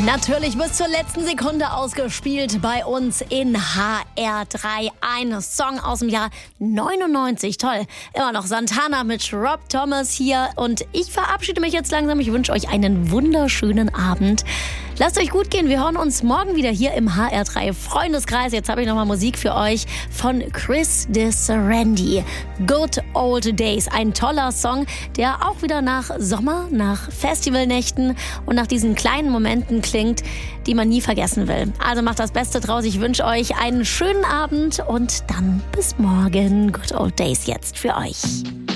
Natürlich bis zur letzten Sekunde ausgespielt bei uns in HR3. Ein Song aus dem Jahr 99. Toll. Immer noch Santana mit Rob Thomas hier. Und ich verabschiede mich jetzt langsam. Ich wünsche euch einen wunderschönen Abend. Lasst euch gut gehen. Wir hören uns morgen wieder hier im HR3 Freundeskreis. Jetzt habe ich nochmal Musik für euch von Chris de Serendi. Good Old Days. Ein toller Song, der auch wieder nach Sommer, nach Festivalnächten und nach diesen kleinen Momenten klingt, die man nie vergessen will. Also macht das Beste draus. Ich wünsche euch einen schönen Abend und dann bis morgen. Good Old Days jetzt für euch.